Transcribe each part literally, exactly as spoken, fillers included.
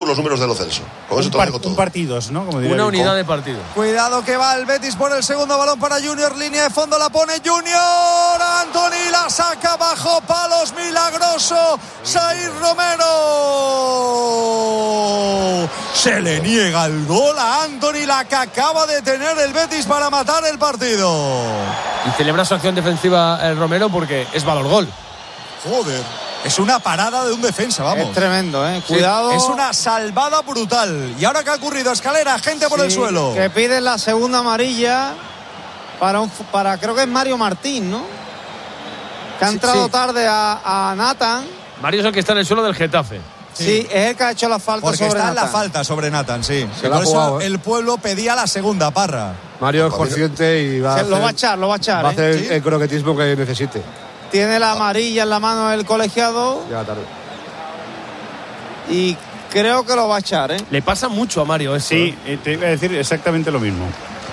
los números del Lo Celso. Con eso un, te par- lo digo todo. un partidos, ¿no? Como diría Una el unidad Vico. de partido. Cuidado que va el Betis por el segundo balón para Junior. Línea de fondo la pone Junior. Antony la saca bajo palos. Milagroso. Saír Romero. Se le niega el gol a Antony, la que acaba de tener el Betis para matar el partido. Y celebra su acción defensiva el Romero porque es valor gol. Joder. Es una parada de un defensa, vamos. Es tremendo, ¿eh? Cuidado. Sí, es una salvada brutal. ¿Y ahora qué ha ocurrido? Escalera, gente por Sí, el suelo. Que pide la segunda amarilla para, un, para creo que es Mario Martín, ¿no? Que ha Sí, entrado sí. tarde a, a Nathan. Mario es el que está en el suelo del Getafe. Sí, Sí. es el que ha hecho la falta Porque sobre está en la Nathan. falta sobre Nathan, sí. Se la Por ha eso jugado, ¿eh? el pueblo pedía la segunda, Parra. Mario es consciente y va a Se- hacer, lo va a echar, lo va a echar. va a ¿eh? hacer ¿Sí? el croquetismo que necesite. Tiene la amarilla en la mano el colegiado Ya tarde. y creo que lo va a echar, ¿eh? Le pasa mucho a Mario esto. Sí, ¿eh? eh, te iba a decir exactamente lo mismo.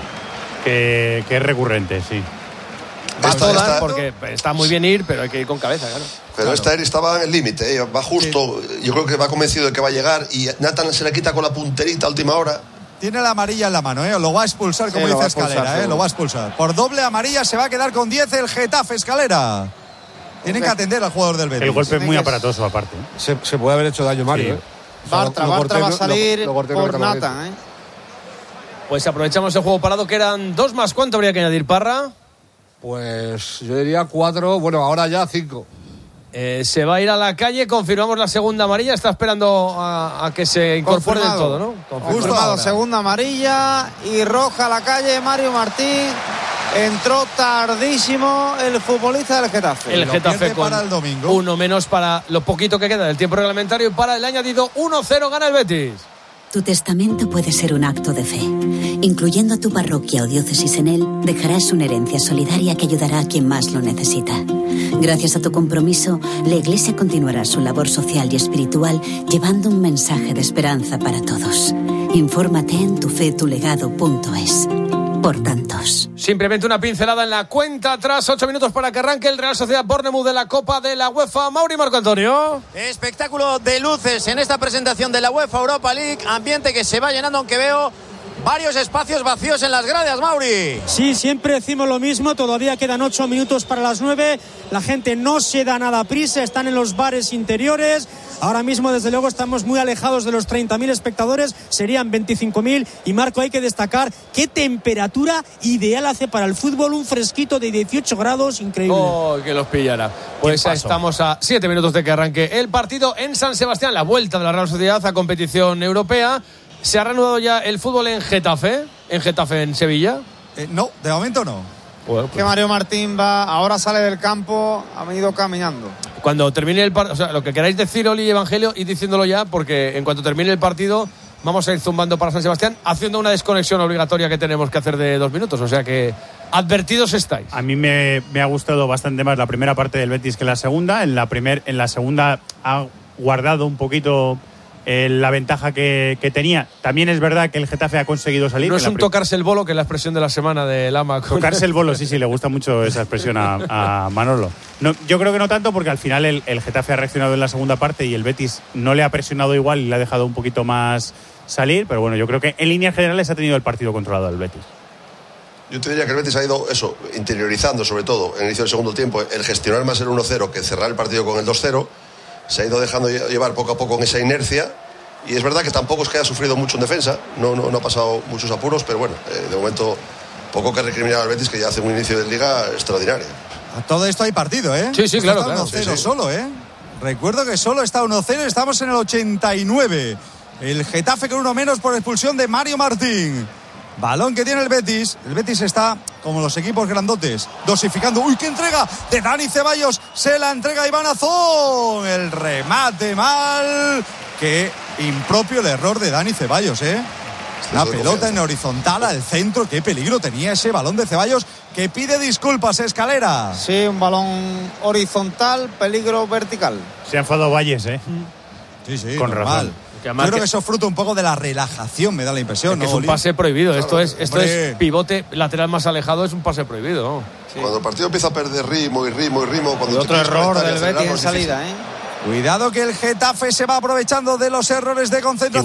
Que, que es recurrente, sí. Va Esta- toda, esta- porque está muy bien ir, pero hay que ir con cabeza, claro. Pero esta Eri estaba en el límite, ¿eh? Va justo. Yo creo que va convencido de que va a llegar. Y Nathan se le quita con la punterita a última hora. Tiene la amarilla en la mano, ¿eh? Lo va a expulsar, como Sí, lo va dice a expulsar, Escalera, ¿eh? seguro. Lo va a expulsar. Por doble amarilla se va a quedar con diez el Getafe, Escalera. Tienen que atender al jugador del Betis. El golpe es muy Tiene que- aparatoso, aparte. ¿eh? Se, se puede haber hecho daño Mario, Sí. ¿eh? O sea, Bartra, lo Bartra corté, va a lo- salir lo corté por correctamente. Nathan, ¿eh? Pues aprovechamos el juego parado, que eran dos más. ¿Cuánto habría que añadir, Parra? Pues yo diría cuatro, bueno, ahora ya cinco. Eh, se va a ir a la calle, confirmamos la segunda amarilla, está esperando a, a que se incorpore del Confirmado. todo, ¿no? Confirmado. Confirmado, ahora. segunda amarilla y roja a la calle. Mario Martín entró tardísimo el futbolista del Getafe. El lo Getafe pierde con para el domingo. uno menos para lo poquito que queda del tiempo reglamentario y para el añadido uno cero gana el Betis. Tu testamento puede ser un acto de fe. Incluyendo a tu parroquia o diócesis en él, dejarás una herencia solidaria que ayudará a quien más lo necesita. Gracias a tu compromiso, la Iglesia continuará su labor social y espiritual llevando un mensaje de esperanza para todos. Infórmate en tufetulegado punto es. Por tantos. Simplemente una pincelada en la cuenta atrás, ocho minutos para que arranque el Real Sociedad Bournemouth de la Copa de la UEFA. Mauri Marco Antonio. Espectáculo de luces en esta presentación de la UEFA Europa League. Ambiente que se va llenando, aunque veo varios espacios vacíos en las gradas, Mauri. Sí, siempre decimos lo mismo, todavía quedan ocho minutos para las nueve, la gente no se da nada prisa, están en los bares interiores, ahora mismo desde luego estamos muy alejados de los treinta mil espectadores, serían veinticinco mil y Marco, hay que destacar qué temperatura ideal hace para el fútbol, un fresquito de dieciocho grados, increíble. Oh, que los pillara. Pues estamos a siete minutos de que arranque el partido en San Sebastián, la vuelta de la Real Sociedad a competición europea. ¿Se ha reanudado ya el fútbol en Getafe? ¿En Getafe, en Sevilla? Eh, no, de momento no. Bueno, Que pues, Mario Martín va, ahora sale del campo, ha venido caminando. cuando termine el partido, o sea, lo que queráis decir, Oli y Evangelio, y diciéndolo ya, porque en cuanto termine el partido vamos a ir zumbando para San Sebastián, haciendo una desconexión obligatoria que tenemos que hacer de dos minutos. O sea que advertidos estáis. A mí me, me ha gustado bastante más la primera parte del Betis que la segunda. En la, primer, en la segunda ha guardado un poquito eh, la ventaja que, que tenía. También es verdad que el Getafe ha conseguido salir. No es En la un prim- tocarse el bolo, que es la expresión de la semana de Lama. con- Tocarse el bolo, sí, sí, le gusta mucho esa expresión a, a Manolo. No, yo creo que no tanto, porque al final el, el Getafe ha reaccionado en la segunda parte y el Betis no le ha presionado igual y le ha dejado un poquito más salir, pero bueno, yo creo que en líneas generales ha tenido el partido controlado el Betis. Yo te diría que el Betis ha ido, eso, interiorizando sobre todo en el inicio del segundo tiempo, el gestionar más el uno cero que cerrar el partido con el dos cero. Se ha ido dejando llevar poco a poco en esa inercia. Y es verdad que tampoco es que haya sufrido mucho en defensa, no, no, no ha pasado muchos apuros, pero bueno, eh, de momento poco que recriminar al Betis, que ya hace un inicio de liga extraordinario. A todo esto hay partido, ¿eh? Sí, sí, Esto claro, está claro. uno cero Sí, sí. solo, ¿eh? Recuerdo que solo está uno cero, estamos en el ochenta y nueve. El Getafe con uno menos por expulsión de Mario Martín. Balón que tiene el Betis. El Betis está, como los equipos grandotes, dosificando. ¡Uy, qué entrega! De Dani Ceballos. Se la entrega Iván Azón. El remate mal. Qué impropio el error de Dani Ceballos, ¿eh? La pelota en horizontal al centro. Qué peligro tenía ese balón de Ceballos, que pide disculpas, Escalera. Sí, un balón horizontal, peligro vertical. Se ha enfadado Valles, ¿eh? Sí, sí, Con normal. razón. Que Yo además creo que- que eso es fruto un poco de la relajación, me da la impresión, que ¿no, es un Oli? pase prohibido. Esto es, esto hombre. es pivote lateral más alejado, es un pase prohibido, ¿no? Cuando el partido empieza a perder ritmo y ritmo y ritmo, cuando Y te otro quieres error conectar y del acelerar, Betis en no es difícil. salida, ¿eh? Cuidado que el Getafe se va aprovechando de los errores de concentración.